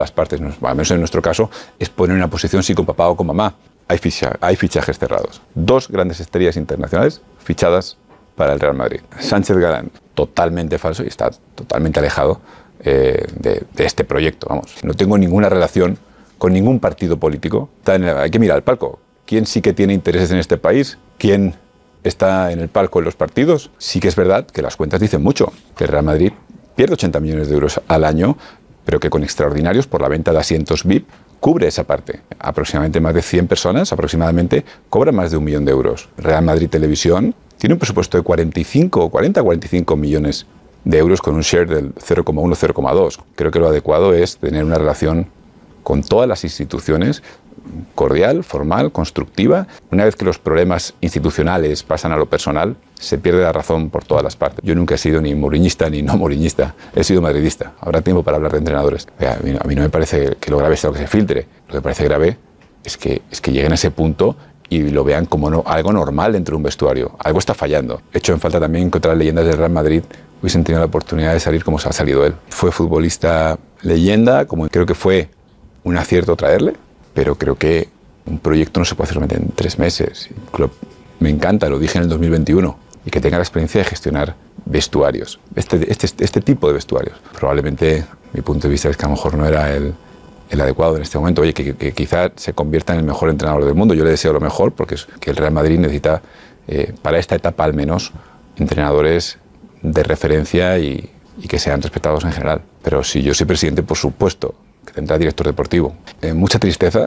las partes, al menos en nuestro caso, es poner en una posición sí con papá o con mamá. Hay fichajes cerrados. 2 grandes estrellas internacionales fichadas para el Real Madrid. Sánchez Galán, totalmente falso y está totalmente alejado de este proyecto. Vamos, no tengo ninguna relación con ningún partido político. Hay que mirar al palco. ¿Quién sí que tiene intereses en este país? ¿Quién está en el palco en los partidos? Sí que es verdad que las cuentas dicen mucho. Que el Real Madrid pierde 80 millones de euros al año, pero que con extraordinarios por la venta de asientos VIP cubre esa parte. Aproximadamente más de 100 personas, cobran más de 1 millón de euros. Real Madrid Televisión tiene un presupuesto de 45 millones de euros con un share del 0,1-0,2. Creo que lo adecuado es tener una relación con todas las instituciones cordial, formal, constructiva. Una vez que los problemas institucionales pasan a lo personal, se pierde la razón por todas las partes. Yo nunca he sido ni mourinhista ni no mourinhista, he sido madridista. Habrá tiempo para hablar de entrenadores. A mí no me parece que lo grave sea lo que se filtre. Lo que me parece grave es que lleguen a ese punto y lo vean como algo normal dentro de un vestuario. Algo está fallando. He hecho en falta también que otras leyendas del Real Madrid hubiesen tenido la oportunidad de salir como se ha salido él. Fue futbolista leyenda, como creo que fue un acierto traerle, pero creo que un proyecto no se puede hacer en 3 meses. Me encanta, lo dije en el 2021, y que tenga la experiencia de gestionar vestuarios, este tipo de vestuarios. Probablemente mi punto de vista es que a lo mejor no era el adecuado en este momento. Oye, que quizá se convierta en el mejor entrenador del mundo. Yo le deseo lo mejor porque que el Real Madrid necesita, para esta etapa al menos, entrenadores de referencia y que sean respetados en general. Pero si yo soy presidente, por supuesto, que tendrá director deportivo. Mucha tristeza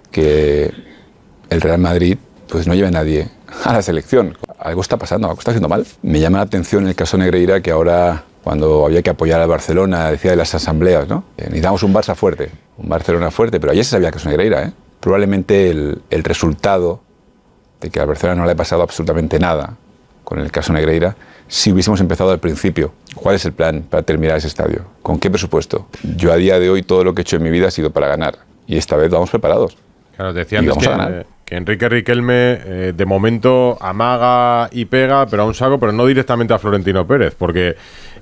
que el Real Madrid pues no lleve a nadie a la selección. Algo está pasando, algo está haciendo mal. Me llama la atención el caso Negreira, que ahora, cuando había que apoyar al Barcelona, decía de las asambleas, ¿no? Necesitamos un Barça fuerte, un Barcelona fuerte, pero ayer se sabía que es Negreira, ¿eh? Probablemente el resultado de que al Barcelona no le ha pasado absolutamente nada con el caso Negreira, si hubiésemos empezado al principio. ¿Cuál es el plan para terminar ese estadio? ¿Con qué presupuesto? Yo a día de hoy todo lo que he hecho en mi vida ha sido para ganar, y esta vez vamos preparados. Claro, decía antes que Enrique Riquelme de momento amaga y pega, pero a un saco, pero no directamente a Florentino Pérez, porque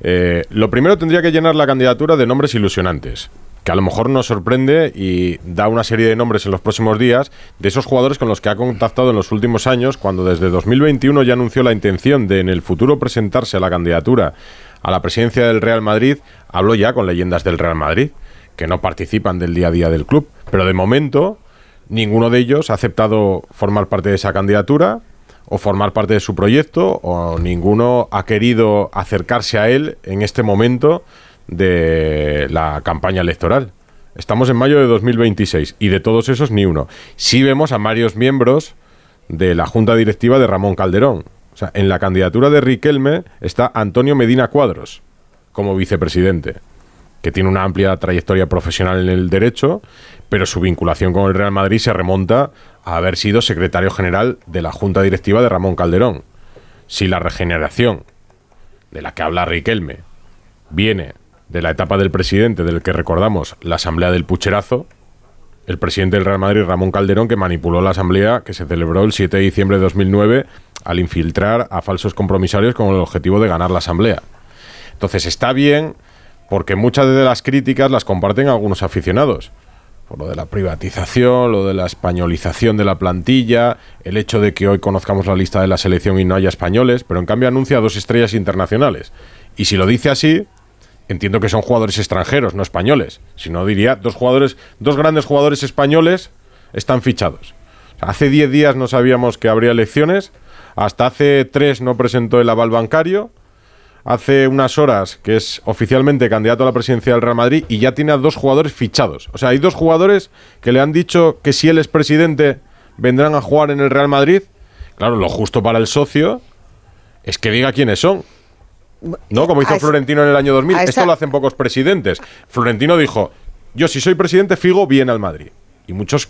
lo primero tendría que llenar la candidatura de nombres ilusionantes, que a lo mejor nos sorprende y da una serie de nombres en los próximos días de esos jugadores con los que ha contactado en los últimos años, cuando desde 2021 ya anunció la intención de en el futuro presentarse a la candidatura a la presidencia del Real Madrid. Habló ya con leyendas del Real Madrid que no participan del día a día del club, pero de momento ninguno de ellos ha aceptado formar parte de esa candidatura o formar parte de su proyecto, o ninguno ha querido acercarse a él en este momento de la campaña electoral. Estamos en mayo de 2026 y de todos esos ni uno. Sí vemos a varios miembros de la junta directiva de Ramón Calderón. O sea, en la candidatura de Riquelme está Antonio Medina Cuadros como vicepresidente, que tiene una amplia trayectoria profesional en el derecho, pero su vinculación con el Real Madrid se remonta a haber sido secretario general de la junta directiva de Ramón Calderón. Si la regeneración de la que habla Riquelme viene de la etapa del presidente, del que recordamos la asamblea del pucherazo, el presidente del Real Madrid, Ramón Calderón, que manipuló la asamblea que se celebró el 7 de diciembre de 2009 al infiltrar a falsos compromisarios con el objetivo de ganar la asamblea. Entonces está bien, porque muchas de las críticas las comparten algunos aficionados, por lo de la privatización, lo de la españolización de la plantilla, el hecho de que hoy conozcamos la lista de la selección y no haya españoles, pero en cambio anuncia 2 estrellas internacionales. Y si lo dice así, entiendo que son jugadores extranjeros, no españoles. Si no, diría 2 grandes jugadores españoles están fichados. O sea, hace 10 días no sabíamos que habría elecciones, hasta hace 3 no presentó el aval bancario, hace unas horas que es oficialmente candidato a la presidencia del Real Madrid y ya tiene a 2 jugadores fichados. O sea, hay 2 jugadores que le han dicho que si él es presidente vendrán a jugar en el Real Madrid. Claro, lo justo para el socio es que diga quiénes son. No, como hizo Florentino en el año 2000. Esto lo hacen pocos presidentes. Florentino dijo, yo si soy presidente Figo viene al Madrid. Y muchos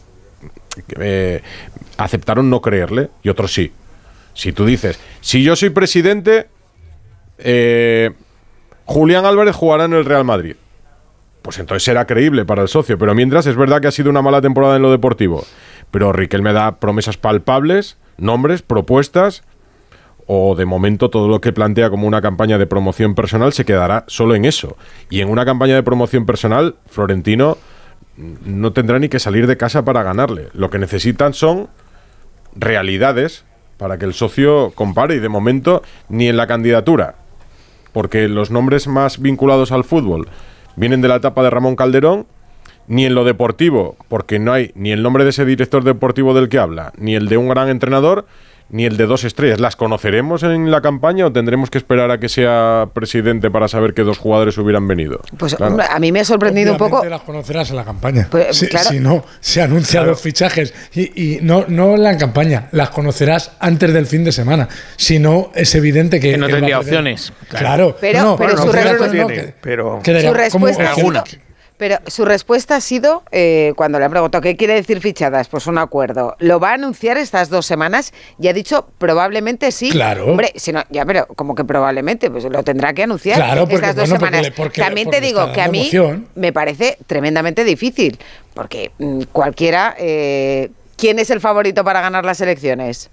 aceptaron no creerle y otros sí. Si tú dices, si yo soy presidente, Julián Álvarez jugará en el Real Madrid, pues entonces será creíble para el socio. Pero mientras es verdad que ha sido una mala temporada en lo deportivo, pero Riquelme da promesas palpables, nombres, propuestas, o de momento todo lo que plantea como una campaña de promoción personal se quedará solo en eso. Y en una campaña de promoción personal, Florentino no tendrá ni que salir de casa para ganarle. Lo que necesitan son realidades para que el socio compare, y de momento ni en la candidatura, porque los nombres más vinculados al fútbol vienen de la etapa de Ramón Calderón, ni en lo deportivo, porque no hay ni el nombre de ese director deportivo del que habla, ni el de un gran entrenador, ni el de 2 estrellas. ¿Las conoceremos en la campaña o tendremos que esperar a que sea presidente para saber que 2 jugadores hubieran venido? Pues claro, a mí me ha sorprendido obviamente un poco. Las conocerás en la campaña. Pues, claro. Si no, se anuncian los fichajes y no en la campaña, las conocerás antes del fin de semana. Si no, es evidente que no tendría opciones. Claro. Pero su respuesta Pero su respuesta ha sido, cuando le han preguntado qué quiere decir fichadas, pues un acuerdo. ¿Lo va a anunciar estas 2 semanas? Y ha dicho probablemente sí. Claro. Hombre, si no, ya, pero como que probablemente, pues lo tendrá que anunciar estas 2 semanas. También te digo que a mí me parece tremendamente difícil, porque cualquiera... ¿Quién es el favorito para ganar las elecciones?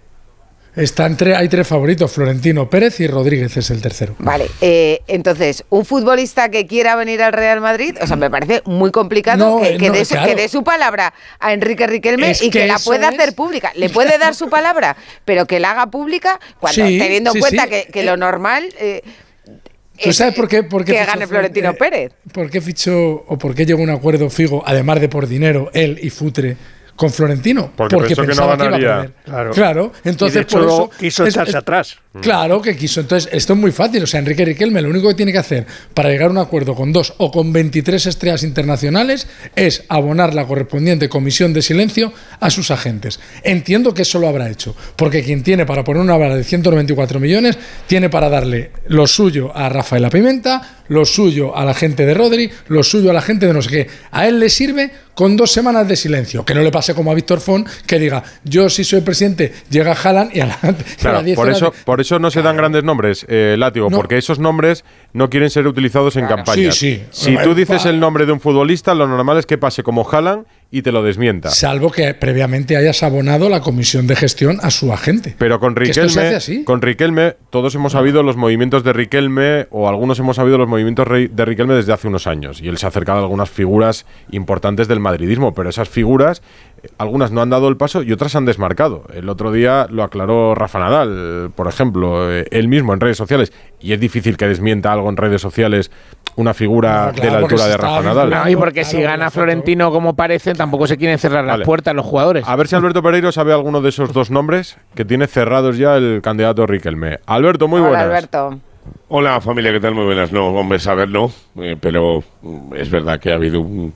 Hay 3 favoritos, Florentino Pérez y Rodríguez es el tercero. Vale, entonces, un futbolista que quiera venir al Real Madrid, o sea, me parece muy complicado que dé su palabra a Enrique Riquelme y que la pueda hacer pública. Le puede dar su palabra, pero que la haga pública teniendo en cuenta que lo normal... ¿Tú sabes por qué que gane Florentino Pérez? ¿Por qué fichó o por qué llegó a un acuerdo Figo, además de por dinero, él y Futre, con Florentino? Porque pensaba que no ganaría. Claro, entonces y de hecho, por eso quiso echarse atrás. Claro que quiso. Entonces, esto es muy fácil. O sea, Enrique Riquelme lo único que tiene que hacer para llegar a un acuerdo con 2 o con 23 estrellas internacionales es abonar la correspondiente comisión de silencio a sus agentes. Entiendo que eso lo habrá hecho, porque quien tiene para poner una bala de 194 millones tiene para darle lo suyo a Rafaela Pimenta, lo suyo a la gente de Rodri, lo suyo a la gente de no sé qué. A él le sirve con 2 semanas de silencio. Que no le pase como a Víctor Font, que diga, yo si soy presidente, llega Haaland y a la 10 por eso no se dan grandes nombres, Látigo, porque esos nombres no quieren ser utilizados en campañas. Si tú dices el nombre de un futbolista, lo normal es que pase como Haaland y te lo desmienta. Salvo que previamente hayas abonado la comisión de gestión a su agente. Pero con Riquelme, todos hemos sabido los movimientos de Riquelme, o algunos hemos sabido los movimientos de Riquelme desde hace unos años. Y él se ha acercado a algunas figuras importantes del madridismo, pero esas figuras, algunas no han dado el paso y otras han desmarcado. El otro día lo aclaró Rafa Nadal, por ejemplo, él mismo en redes sociales. Y es difícil que desmienta algo en redes sociales una figura de la altura de Rafa Nadal. No, y porque si gana Florentino como parece, tampoco se quieren cerrar las puertas a los jugadores. A ver si Alberto Pereiro sabe alguno de esos 2 nombres que tiene cerrados ya el candidato Riquelme. Alberto, muy buenas. Hola, Alberto. Hola, familia, ¿qué tal? Muy buenas. No, hombre, saber no, pero es verdad que ha habido un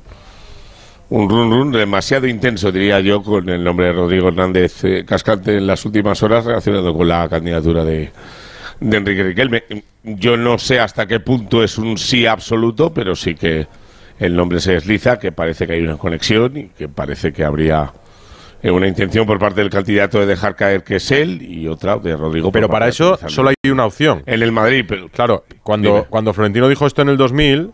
run demasiado intenso, diría yo, con el nombre de Rodrigo Hernández Cascante en las últimas horas relacionado con la candidatura de Enrique Riquelme. Yo no sé hasta qué punto es un sí absoluto, pero sí que el nombre se desliza, que parece que hay una conexión y que parece que habría una intención por parte del candidato de dejar caer que es él y otra de Rodrigo. Pero para eso solo hay una opción. En el Madrid, pero claro, cuando Florentino dijo esto en el 2000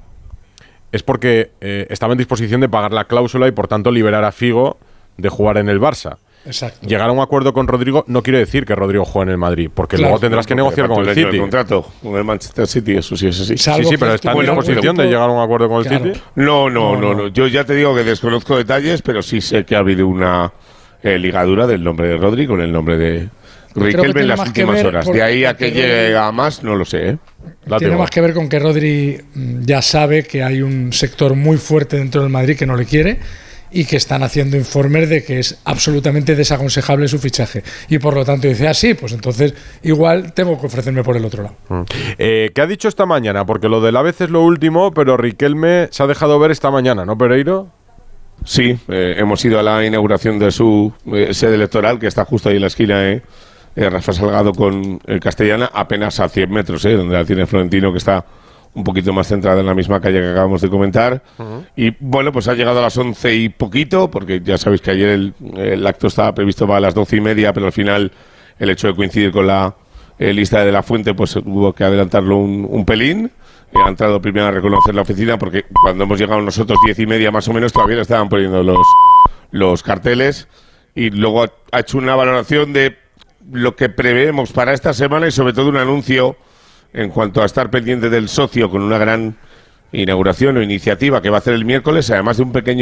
es porque estaba en disposición de pagar la cláusula y por tanto liberar a Figo de jugar en el Barça. Exacto. Llegar a un acuerdo con Rodrigo no quiere decir que Rodrigo juegue en el Madrid, porque luego tendrás que negociar con el City. El contrato con el Manchester City, eso sí es así. Sí, pero está en disposición de llegar a un acuerdo con el City. No. Yo ya te digo que desconozco detalles, pero sí sé que ha habido una ligadura del nombre de Rodri con el nombre de Riquelme en las últimas horas. De ahí a que llegue a más, no lo sé. Tiene más que ver con que Rodri ya sabe que hay un sector muy fuerte dentro del Madrid que no le quiere y que están haciendo informes de que es absolutamente desaconsejable su fichaje. Y por lo tanto dice, sí, pues entonces igual tengo que ofrecerme por el otro lado. ¿Qué ha dicho esta mañana? Porque lo del Alavés es lo último, pero Riquelme se ha dejado ver esta mañana, ¿no, Pereiro? Sí, hemos ido a la inauguración de su sede electoral, que está justo ahí en la esquina, Rafa Salgado con el Castellana, apenas a 100 metros, donde la tiene Florentino, que está un poquito más centrada en la misma calle que acabamos de comentar. Y bueno, pues ha llegado a las 11 y poquito, porque ya sabéis que ayer el acto estaba previsto para las 12:30, pero al final el hecho de coincidir con la lista de la Fuente, pues hubo que adelantarlo un pelín. Ha entrado primero a reconocer la oficina, porque cuando hemos llegado nosotros 10:30 más o menos, todavía estaban poniendo los carteles, y luego ha hecho una valoración de lo que preveemos para esta semana y sobre todo un anuncio en cuanto a estar pendiente del socio con una gran inauguración o iniciativa que va a hacer el miércoles, además de un pequeño